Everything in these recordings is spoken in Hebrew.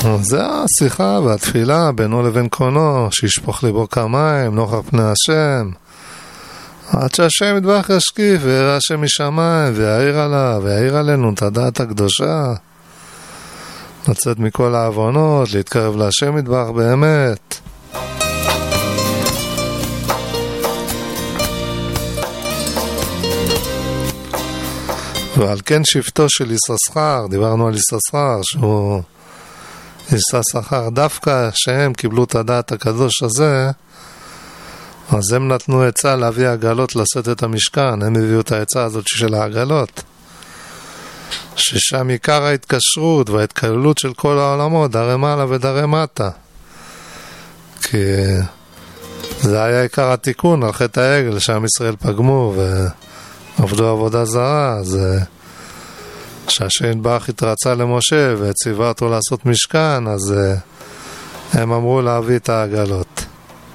זה השיחה והתפילה בינו לבין קונו, שישפוך ליבו כמים, נוכח פני השם, עד שהשם יתברך ישקיף ויראה השם משמיים ויעיר עליו ויעיר עלינו את הדעת הקדושה, לצאת מכל העוונות, להתקרב להשם יתברך באמת. ועל כן שבטו של יששכר, דיברנו על יששכר שהוא יששכר, דווקא שהם קיבלו את הדעת הקדוש הזה, אז הם נתנו עצה להביא עגלות לשאת את המשכן. הם הביאו את העצה הזאת של העגלות, ששם עיקר ההתקשרות וההתקללות של כל העולמות, דרי מעלה ודרי מטה, כי זה היה עיקר התיקון על חטא העגל שעם ישראל פגמו ועבדו עבודה זרה. אז שהשם יתברך התרצה למשה וציווה אותו לעשות משכן, אז הם אמרו להביא את העגלות.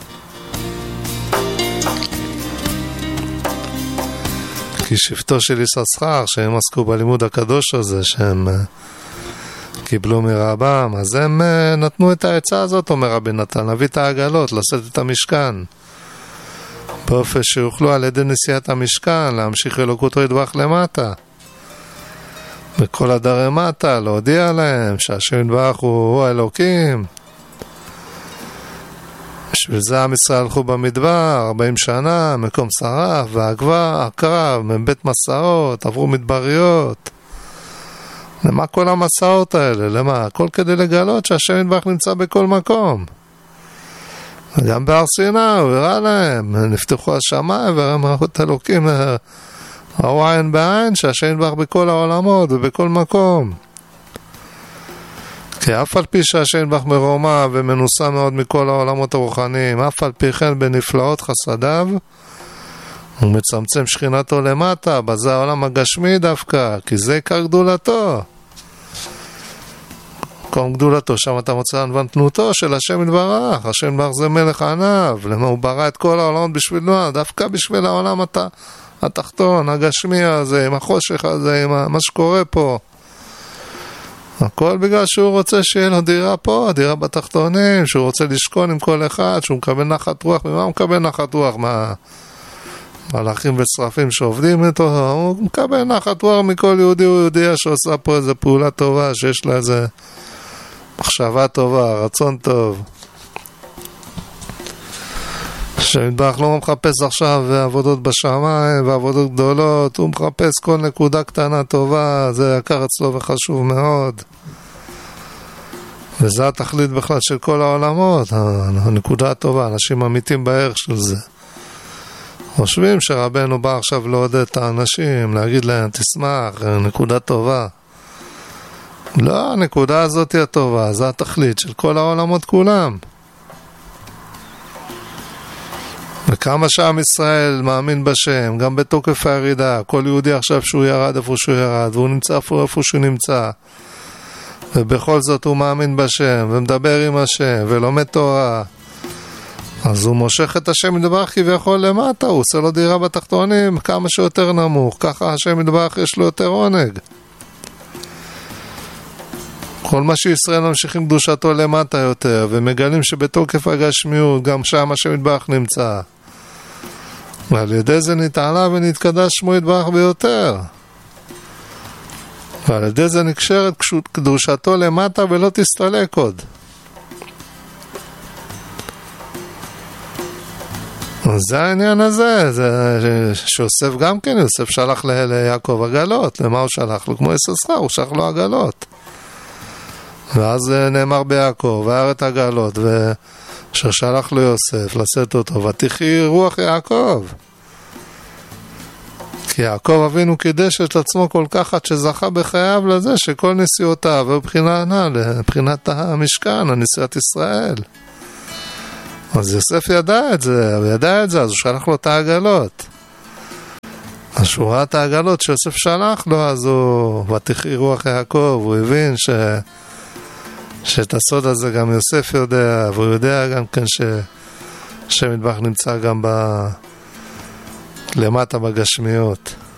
כי שבטו של יששכר, שהם עסקו בלימוד הקדוש הזה, שהם קיבלו מרבם, אז הם נתנו את העצה הזאת, אומר רבי נתן, להביא את העגלות, לשאת את המשכן, באופן שיוכלו על ידי נשיאת המשכן להמשיך אלוקותו יתברך למטה, בכל הדרי מטה, להודיע להם שהשם יתברך הוא האלוקים. בשביל זה עם ישראל הלכו במדבר 40 שנה, מקום שרף והקרב, מבית מסעות, עברו מדבריות. למה כל המסעות האלה? למה? הכל כדי לגלות שהשם יתברך נמצא בכל מקום. וגם בהר סיני הוא הראה להם, נפתחו השמיים והם ראו את אלוקים, ראו עין בעין שהשם יתברך בכל העולמות ובכל מקום. כי אף על פי שהשם יתברך מרומם ומנוסה מאוד מכל העולמות הרוחניים, אף על פי כן בנפלאות חסדיו הוא מצמצם שכינתו למטה, בזה העולם הגשמי דווקא, כי זה עיקר גדולתו. מקום גדולתו, שם אתה מוצא ענוותנותו של השם יתברך. השם יתברך זה מלך ענב, למה הוא ברא את כל העולמות בשבילו? דווקא בשביל העולם התחתון, הגשמי הזה, עם החושך הזה, עם מה שקורה פה. הכל בגלל שהוא רוצה שיהיה לו דירה פה, דירה בתחתונים, שהוא רוצה לשכון עם כל אחד, שהוא מקבל נחת רוח. ממה הוא מקבל נחת רוח? מלאכים ושרפים שעובדים איתו? הוא מקבל נחת רוח מכל יהודי ויהודיה שעושה פה איזו פעולה טובה, שיש לה איזו מחשבה טובה, רצון טוב. שמתברך לא מחפש עכשיו עבודות בשמיים ועבודות גדולות, הוא מחפש כל נקודה קטנה טובה, זה יקר אצלו וחשוב מאוד. וזה התכלית בכלל של כל העולמות, הנקודה הטובה. אנשים אמיתים בערך של זה חושבים שרבנו בא עכשיו לעודד את האנשים, להגיד להם תשמח, נקודה טובה. לא, הנקודה הזאת היא הטובה, זה התכלית של כל העולמות כולם. וכמה שעם ישראל מאמין בשם, גם בתוקף הירידה, כל יהודי עכשיו שהוא ירד איפה שהוא ירד, והוא נמצא איפה שהוא נמצא, ובכל זאת הוא מאמין בשם, ומדבר עם השם, ולומד תורה, אז הוא מושך את השם יתברך כביכול למטה, הוא עושה לו דירה בתחתונים כמה שיותר נמוך, ככה השם יתברך יש לו יותר עונג. כל מה שישראל ממשיכים קדושתו למטה יותר, ומגלים שבתוקף הגשמיות גם שם השם יתברך נמצא, ועל ידי זה נתעלה ונתקדש שמו יתברך ביותר, ועל ידי זה נקשרת קדושתו למטה ולא תסתלק עוד. זה העניין הזה, זה שיוסף גם כן, יוסף שלח ליעקב עגלות. למה הוא שלח לו? כמו יששכר, הוא שלח לו עגלות. ואז נאמר ביעקב, והארת עגלות, וששלח לו יוסף לשאת אותו, ותחי רוח יעקב. כי יעקב אבינו קידש את עצמו כל כך עד שזכה בחייו לזה שכל נסיעותיו ובחינת המשכן, הנשיאת ישראל. אז יוסף ידע את זה, אז הוא שלח לו את העגלות. אז שהוא ראה את העגלות שיוסף שלח לו, אז הוא, ותחי רוח יעקב, הוא הבין שאת הסוד הזה גם יוסף יודע, והוא יודע גם כן שהשם יתברך נמצא גם למטה בגשמיות.